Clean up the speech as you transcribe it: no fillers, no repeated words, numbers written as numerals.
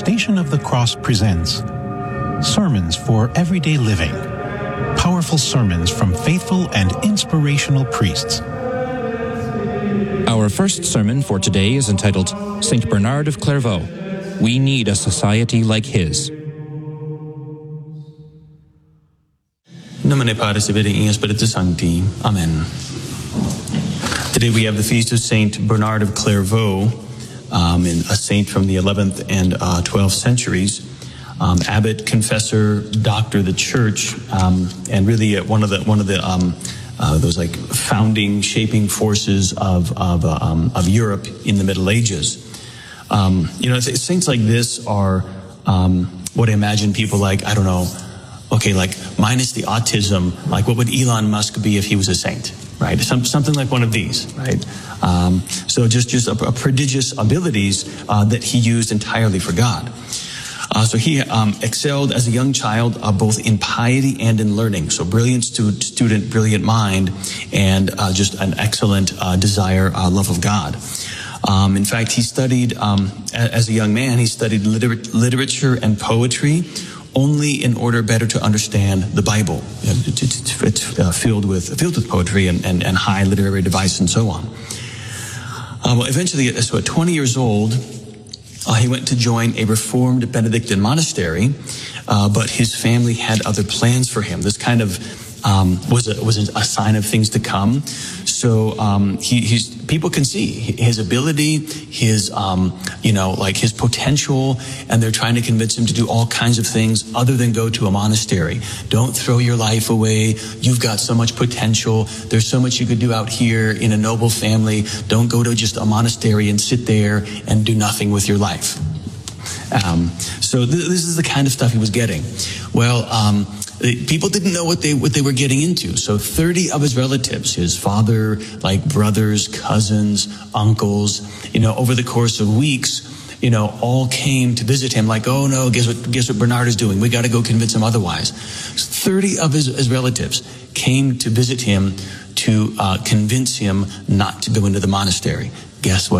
Station of the Cross presents Sermons for Everyday Living. Powerful sermons from faithful and inspirational priests. Our first sermon for today is entitled Saint Bernard of Clairvaux. We need a society like his. Nomine Patris et Filii et Spiritus Sancti. Amen. Today we have the feast of Saint Bernard of Clairvaux, a saint from the 11th and 12th centuries, abbot, confessor, doctor of the church, and really one of those like founding, shaping forces of Europe in the Middle Ages. Saints like this are what I imagine people like, I don't know, like minus the autism, like what would Elon Musk be if he was a saint, right? Something like one of these, right? So just a prodigious abilities that he used entirely for God. So he excelled as a young child both in piety and in learning. So brilliant student, brilliant mind, and just an excellent desire, love of God. In fact, he studied, as a young man, he studied literature and poetry only in order better to understand the Bible. It's filled with poetry and high literary device and so on. Eventually, so at 20 years old, he went to join a Reformed Benedictine monastery, but his family had other plans for him. This kind of was a sign of things to come. So people can see his ability, his his potential, and they're trying to convince him to do all kinds of things other than go to a monastery. Don't throw your life away. You've got so much potential. There's so much you could do out here in a noble family. Don't go to just a monastery and sit there and do nothing with your life. So this is the kind of stuff he was getting. Well, people didn't know what they were getting into. So 30 of his relatives, his father, like brothers, cousins, uncles, over the course of weeks, all came to visit him like, oh no, guess what Bernard is doing? We got to go convince him otherwise. So 30 of his relatives came to visit him to convince him not to go into the monastery. Guess what